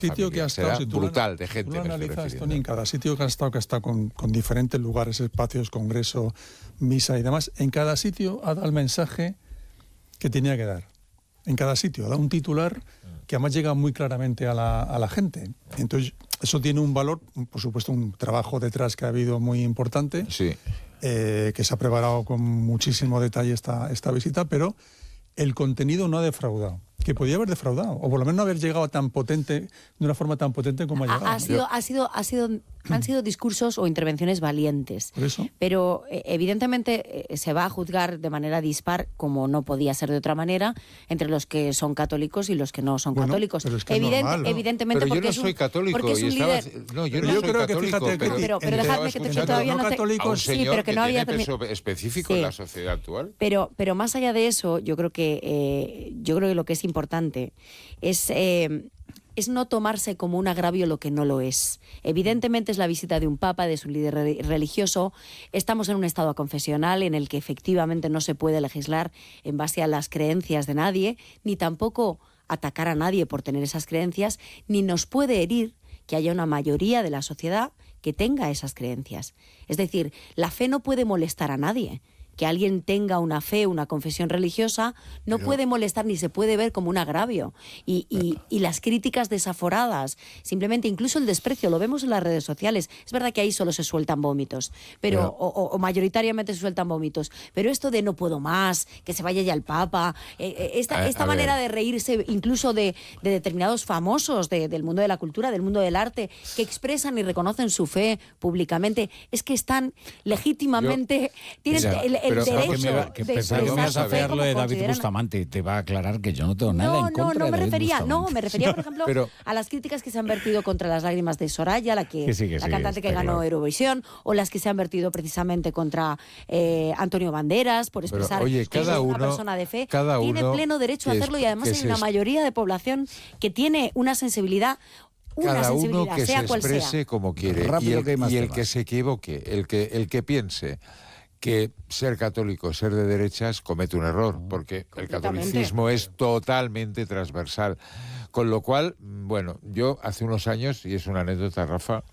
sitio que ha estado, será brutal de gente. Tú lo analizas, Tony, en cada sitio que ha estado con diferentes lugares, espacios, congreso, misa y demás, en cada sitio ha dado el mensaje que tenía que dar. En cada sitio ha dado un titular que además llega muy claramente a la gente. Entonces, eso tiene un valor, por supuesto, un trabajo detrás que ha habido muy importante, Sí. Que se ha preparado con muchísimo detalle esta visita, pero el contenido no ha defraudado. Que podía haber defraudado, o por lo menos no haber llegado tan potente, de una forma tan potente como ha llegado. Han sido discursos o intervenciones valientes. ¿Por eso? Pero evidentemente se va a juzgar de manera dispar, como no podía ser de otra manera, entre los que son católicos y los que no son católicos. Pero es que es normal, ¿no? Evidentemente, pero yo porque no soy católico. porque es un líder. No, yo no Yo soy creo que, católico, fíjate, pero déjame que te todavía no te... católicos, a un sí, señor pero que no había tiene peso específico Sí. en la sociedad actual. Pero más allá de eso, yo creo que lo que es importante es no tomarse como un agravio lo que no lo es. Evidentemente es la visita de un papa, de su líder religioso. Estamos en un estado confesional en el que efectivamente no se puede legislar en base a las creencias de nadie, ni tampoco atacar a nadie por tener esas creencias, ni nos puede herir que haya una mayoría de la sociedad que tenga esas creencias. Es decir, la fe no puede molestar a nadie. Que alguien tenga una fe, una confesión religiosa, no puede molestar ni se puede ver como un agravio. Y las críticas desaforadas, simplemente incluso el desprecio, lo vemos en las redes sociales. Es verdad que ahí solo se sueltan vómitos, o mayoritariamente se sueltan vómitos. Pero esto de no puedo más, que se vaya ya el Papa, esta manera de reírse incluso de determinados famosos del mundo de la cultura, del mundo del arte, que expresan y reconocen su fe públicamente, es que están legítimamente... tienen el derecho que de pensaba que me ibas a expresar su fe hacer lo de como David consideran. Bustamante. Te va a aclarar que yo no tengo nada en contra de David Bustamante. Me refería, por ejemplo, a las críticas que se han vertido contra las lágrimas de Soraya, la cantante que ganó Eurovisión, o las que se han vertido precisamente contra Antonio Banderas, por expresar que es una persona de fe. Tiene pleno derecho a hacerlo, y además hay una mayoría de población que tiene una sensibilidad. Cada uno que sea se cual exprese sea. como quiere. Y el que se equivoque, el que piense que ser católico, ser de derechas, comete un error, porque el catolicismo es totalmente transversal. Con lo cual, bueno, yo hace unos años, y es una anécdota, Rafa,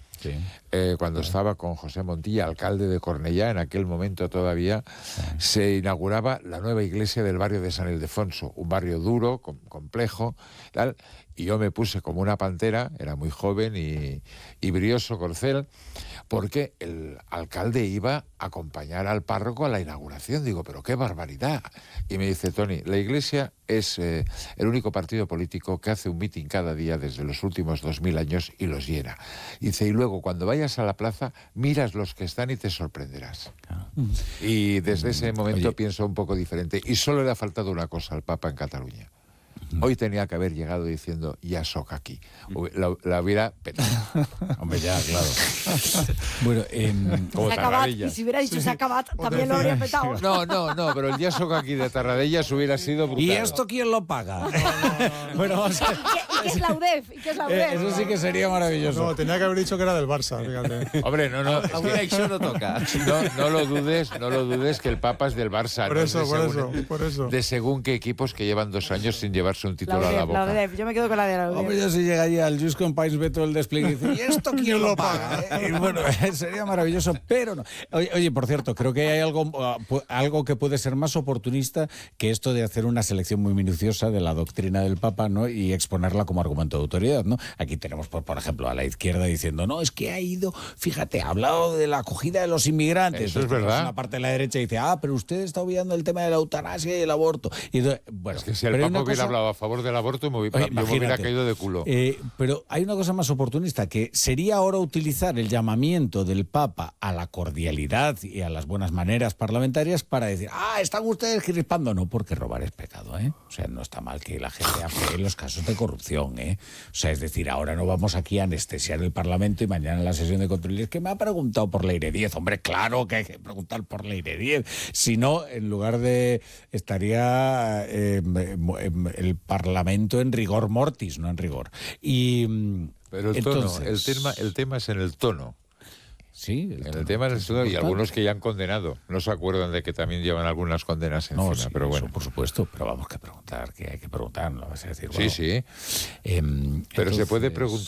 cuando estaba con José Montilla, alcalde de Cornellá, en aquel momento todavía, se inauguraba la nueva iglesia del barrio de San Ildefonso, un barrio duro, complejo, tal, y yo me puse como una pantera, era muy joven y brioso corcel, porque el alcalde iba a acompañar al párroco a la inauguración. Digo, pero qué barbaridad. Y me dice, Tony, la Iglesia es el único partido político que hace un mitin cada día desde los últimos 2000 años y los llena. Dice, y luego cuando vayas a la plaza, miras los que están y te sorprenderás. Y desde ese momento pienso un poco diferente. Y solo le ha faltado una cosa al Papa en Cataluña. Hoy tenía que haber llegado diciendo ya soc aquí. La hubiera petado. Hombre, ya, claro. Bueno, como Tarradellas. Y si hubiera dicho se acabat, también lo habría petado. No, pero el ya soc aquí de Tarradellas hubiera sido brutal. ¿Y esto quién lo paga? Bueno, vamos a... ¿Y qué es la UDEF? Eso sí que sería maravilloso. No, tenía que haber dicho que era del Barça, fíjate. Hombre, no. Eso no toca. No lo dudes que el Papa es del Barça. Por eso. De según qué equipos que llevan 2 años sin llevarse un título a la boca. La UDEF, yo me quedo con la de la UDEF. Hombre, ya si llega allí al Just Compais, ve todo el despliegue y dice, ¿y esto quién lo paga? Y bueno, sería maravilloso, pero no. Oye, por cierto, creo que hay algo que puede ser más oportunista que esto de hacer una selección muy minuciosa de la doctrina del Papa, ¿no? Y exponerla como argumento de autoridad, ¿no? Aquí tenemos, por ejemplo, a la izquierda diciendo, no, es que ha ido, fíjate, ha hablado de la acogida de los inmigrantes. Eso es verdad. Una parte de la derecha dice, pero usted está obviando el tema de la eutanasia y el aborto. Y entonces, bueno, es que si el Papa hubiera hablado a favor del aborto, me hubiera caído de culo. Pero hay una cosa más oportunista, que sería ahora utilizar el llamamiento del Papa a la cordialidad y a las buenas maneras parlamentarias para decir, están ustedes crispando. No, porque robar es pecado, ¿eh? O sea, no está mal que la gente afee en los casos de corrupción, ¿eh? O sea, es decir, ahora no vamos aquí a anestesiar el Parlamento y mañana en la sesión de control es que me ha preguntado por Leire 10. Hombre, claro que hay que preguntar por Leire 10. Si no, en lugar de... estaría el Parlamento en rigor mortis, no en rigor. Pero el tema es en el tono. Sí. En el tema del Estado, y algunos que ya han condenado. No se acuerdan de que también llevan algunas condenas encima, sí, pero bueno. Eso, por supuesto, pero vamos, que preguntar, que hay que preguntar, no vas a decir, Sí, sí. Pero entonces, se puede preguntar.